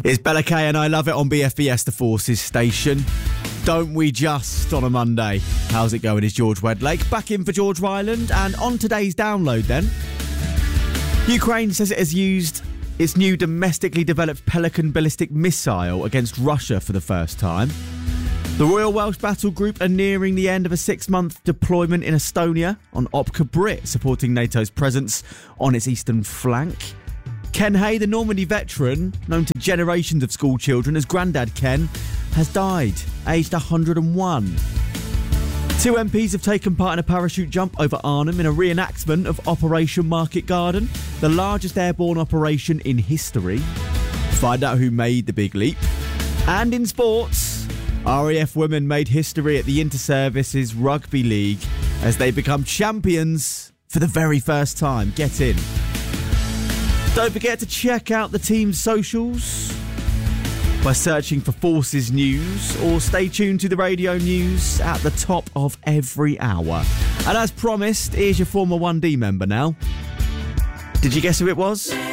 It's Bella K and I love it on BFBS, the Forces station. Don't we just on a Monday? How's it going? Is George Wedlake back in for George Ryland? And on today's download then, Ukraine says it has used its new domestically developed Pelican ballistic missile against Russia for the first time. The Royal Welsh Battle Group are nearing the end of a 6-month deployment in Estonia on Opka Brit, supporting NATO's presence on its eastern flank. Ken Hay, the Normandy veteran, known to generations of school children as Grandad Ken, has died, aged 101. 2 MPs have taken part in a parachute jump over Arnhem in a reenactment of Operation Market Garden, the largest airborne operation in history. Find out who made the big leap. And in sports, RAF women made history at the Inter-Services Rugby League as they become champions for the very first time. Get in. Don't forget to check out the team's socials by searching for Forces News, or stay tuned to the radio news at the top of every hour. And as promised, here's your former 1D member now. Did you guess who it was?